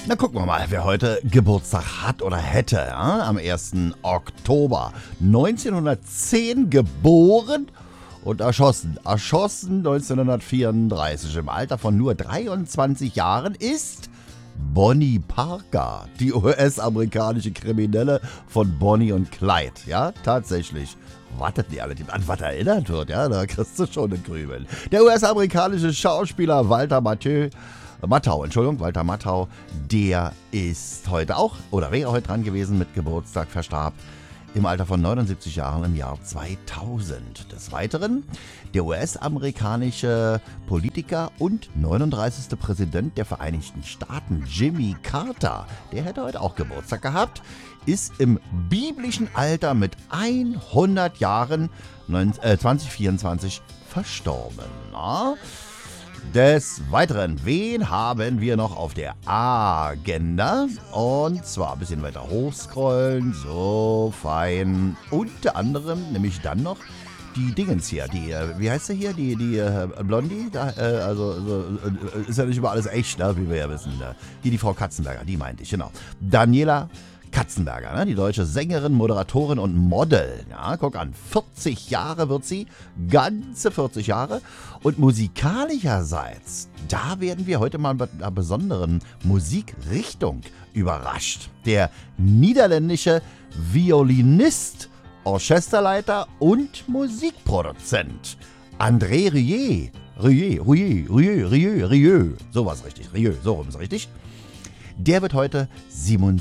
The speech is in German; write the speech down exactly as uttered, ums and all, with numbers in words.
Na, gucken wir mal, wer heute Geburtstag hat oder hätte. Ja? Am ersten Oktober neunzehnhundertzehn geboren und erschossen. Erschossen neunzehnhundertvierunddreißig. Im Alter von nur dreiundzwanzig Jahren ist Bonnie Parker, die U S-amerikanische Kriminelle von Bonnie und Clyde. Ja, tatsächlich. Wartet die alle, die an was erinnert wird, ja, da kriegst du schon den Grübeln. Der U S-amerikanische Schauspieler Walter Matthau, Matthau, Entschuldigung, Walter Matthau, der ist heute auch, oder wäre heute dran gewesen mit Geburtstag, verstarb im Alter von neunundsiebzig Jahren im Jahr zweitausend. Des Weiteren der U S-amerikanische Politiker und neununddreißigste Präsident der Vereinigten Staaten, Jimmy Carter, der hätte heute auch Geburtstag gehabt, ist im biblischen Alter mit hundert Jahren zwanzig vierundzwanzig verstorben. Na? Des Weiteren, wen haben wir noch auf der Agenda? Und zwar ein bisschen weiter hochscrollen, so fein. Unter anderem nämlich dann noch die Dingens hier, die, wie heißt sie hier, die, die äh, Blondie, da, äh, also, also äh, ist ja nicht immer alles echt, ne, wie wir ja wissen. Ne? Hier die Frau Katzenberger, die meinte ich, genau. Daniela Katzenberger, ne? Die deutsche Sängerin, Moderatorin und Model. Ja, guck an, vierzig Jahre wird sie, ganze vierzig Jahre. Und musikalischerseits, da werden wir heute mal mit einer besonderen Musikrichtung überrascht. Der niederländische Violinist, Orchesterleiter und Musikproduzent André Rieu. Rieu, Rieu, Rieu, Rieu, Rieu. Sowas richtig, Rieu, so rum ist richtig. Der wird heute